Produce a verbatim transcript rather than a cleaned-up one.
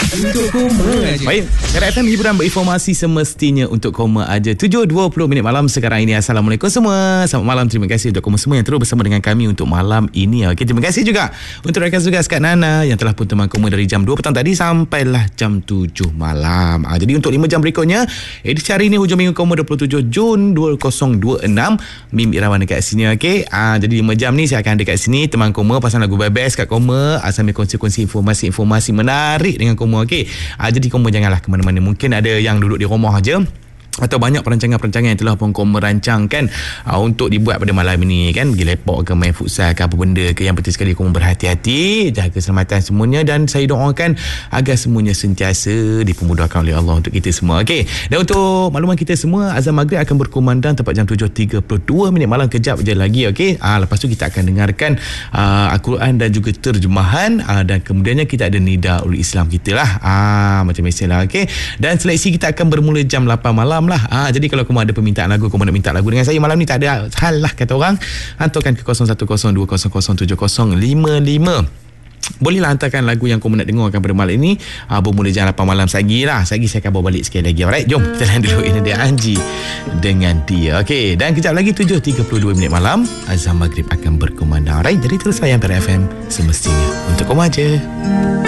Untuk koma aja. Baik, Kara F M hiburan berinformasi semestinya untuk koma aja. tujuh dua puluh minit malam sekarang ini. Assalamualaikum semua. Selamat malam. Terima kasih untuk koma semua yang terus bersama dengan kami untuk malam ini. Okey, terima kasih juga untuk rakan tugas Kak Nana yang telah pun teman koma dari jam dua petang tadi sampailah jam tujuh malam. Ha, jadi untuk lima jam berikutnya, edisi hari ini hujung minggu koma dua puluh tujuh Jun dua ribu dua puluh enam. Mim Irawan dekat sini. Okey. Ha, jadi lima jam ni saya akan dekat sini teman koma pasang lagu best kat koma, sambil kongsi-kongsi informasi-informasi menarik dengan koma. Okey. Ha, jadi koma janganlah ke mana-mana. Mungkin ada yang duduk di rumah aja atau banyak perancangan-perancangan yang telah pun kau merancangkan uh, untuk dibuat pada malam ini kan, pergi lepak ke main futsal ke apa benda ke, yang penting sekali kau berhati-hati, jaga keselamatan semuanya, dan saya doakan agar semuanya sentiasa dipermudahkan oleh Allah untuk kita semua. Okey, dan untuk makluman kita semua, azan maghrib akan berkumandang tepat jam tujuh tiga puluh dua minit malam, kejap je lagi. Okey, uh, lepas tu kita akan dengarkan uh, Al-Quran dan juga terjemahan, uh, dan kemudiannya kita ada Nidaul Islam kita lah, uh, macam biasalah. Okey, dan seleksi kita akan bermula jam lapan malam lah. Ha, jadi kalau kamu ada permintaan lagu, kamu nak minta lagu dengan saya malam ni, tak ada hal lah kata orang, hantarkan ke kosong satu kosong dua kosong kosong tujuh kosong lima lima. Bolehlah hantarkan lagu yang kamu nak dengarkan pada malam ini. ha, Bermula jam lapan malam. Sagi lah, Sagi saya akan bawa balik sekali lagi. Alright, jom kita layan dulu. Ini dia Anji dengan dia. Okey, dan kejap lagi tujuh tiga puluh dua minit malam, azan maghrib akan berkumandang. Alright, jadi terus layan Kara F M semestinya untuk kamu aja.